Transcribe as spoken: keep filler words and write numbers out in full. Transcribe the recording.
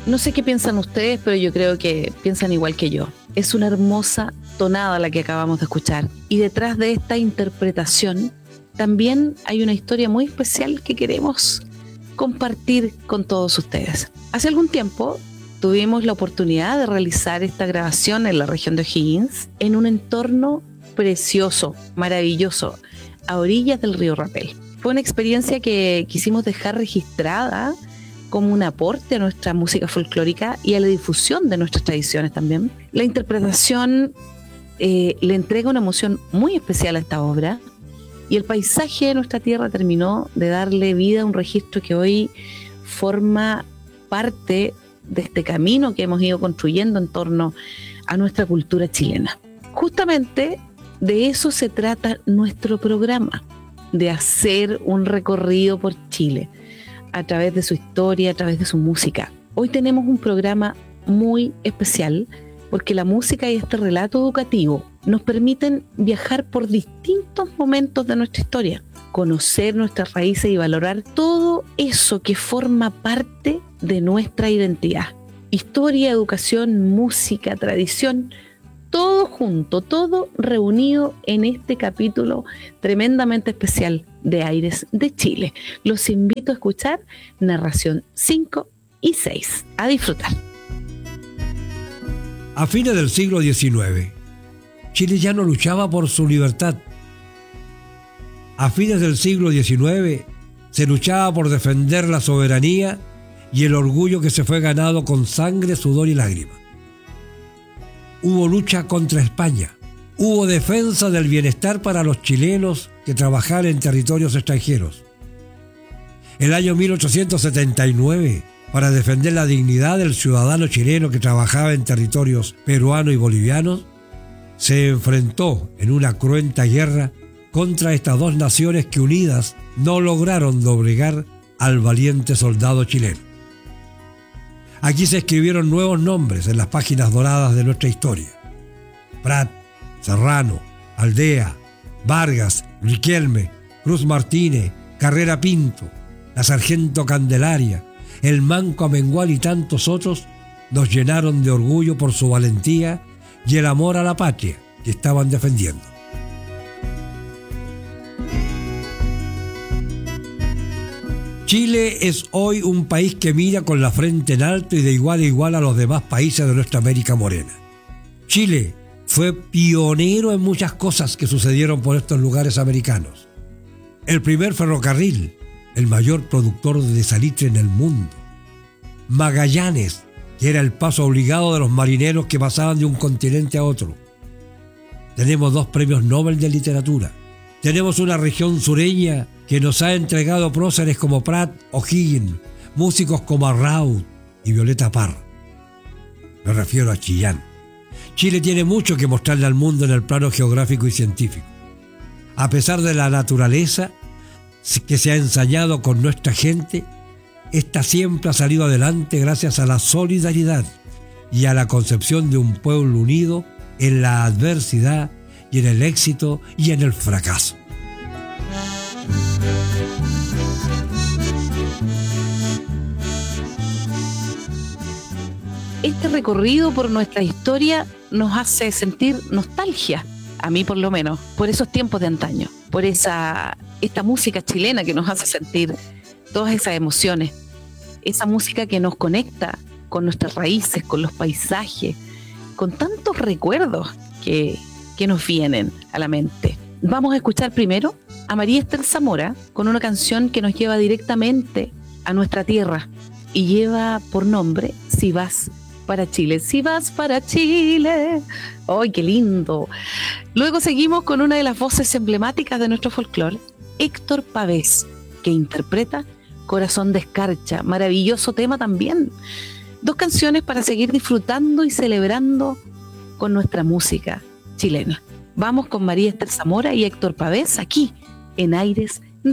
No sé qué piensan ustedes, pero yo creo que piensan igual que yo. Es una hermosa tonada la que acabamos de escuchar. Y detrás de esta interpretación también hay una historia muy especial que queremos compartir con todos ustedes. Hace algún tiempo tuvimos la oportunidad de realizar esta grabación en la región de O'Higgins en un entorno precioso, maravilloso, a orillas del río Rapel. Fue una experiencia que quisimos dejar registrada como un aporte a nuestra música folclórica y a la difusión de nuestras tradiciones también. La interpretación eh, le entrega una emoción muy especial a esta obra, y el paisaje de nuestra tierra terminó de darle vida a un registro que hoy forma parte de este camino que hemos ido construyendo en torno a nuestra cultura chilena. Justamente de eso se trata nuestro programa, de hacer un recorrido por Chile a través de su historia, a través de su música. Hoy tenemos un programa muy especial porque la música y este relato educativo nos permiten viajar por distintos momentos de nuestra historia, conocer nuestras raíces y valorar todo eso que forma parte de nuestra identidad. Historia, educación, música, tradición, todo junto, todo reunido en este capítulo tremendamente especial de Aires de Chile. Los invito a escuchar narración cinco y seis. A disfrutar. A fines del siglo diecinueve, Chile ya no luchaba por su libertad. A fines del siglo diecinueve se luchaba por defender la soberanía y el orgullo que se fue ganado con sangre, sudor y lágrimas. Hubo lucha contra España, hubo defensa del bienestar para los chilenos que trabajaban en territorios extranjeros. El año mil ochocientos setenta y nueve, para defender la dignidad del ciudadano chileno que trabajaba en territorios peruanos y bolivianos, se enfrentó en una cruenta guerra contra estas dos naciones que unidas no lograron doblegar al valiente soldado chileno. Aquí se escribieron nuevos nombres en las páginas doradas de nuestra historia. Prat, Serrano, Aldea, Vargas, Riquelme, Cruz Martínez, Carrera Pinto, la Sargento Candelaria, el Manco Amengual y tantos otros nos llenaron de orgullo por su valentía y el amor a la patria que estaban defendiendo. Chile es hoy un país que mira con la frente en alto y de igual a igual a los demás países de nuestra América morena. Chile fue pionero en muchas cosas que sucedieron por estos lugares americanos. El primer ferrocarril, el mayor productor de salitre en el mundo. Magallanes, que era el paso obligado de los marineros que pasaban de un continente a otro. Tenemos dos premios Nobel de literatura. Tenemos una región sureña que nos ha entregado próceres como Prat, O'Higgins, músicos como Arraud y Violeta Parra. Me refiero a Chillán. Chile tiene mucho que mostrarle al mundo en el plano geográfico y científico. A pesar de la naturaleza que se ha ensañado con nuestra gente, esta siempre ha salido adelante gracias a la solidaridad y a la concepción de un pueblo unido en la adversidad y en el éxito y en el fracaso. Este recorrido por nuestra historia nos hace sentir nostalgia, a mí por lo menos, por esos tiempos de antaño, por esa esta música chilena que nos hace sentir todas esas emociones, esa música que nos conecta con nuestras raíces, con los paisajes, con tantos recuerdos que, que nos vienen a la mente. Vamos a escuchar primero a María Esther Zamora con una canción que nos lleva directamente a nuestra tierra y lleva por nombre Si vas para Chile, si vas para Chile. ¡Ay, qué lindo! Luego seguimos con una de las voces emblemáticas de nuestro folclore, Héctor Pavés, que interpreta Corazón de Escarcha, maravilloso tema también. Dos canciones para seguir disfrutando y celebrando con nuestra música chilena. Vamos con María Esther Zamora y Héctor Pavés aquí en Aires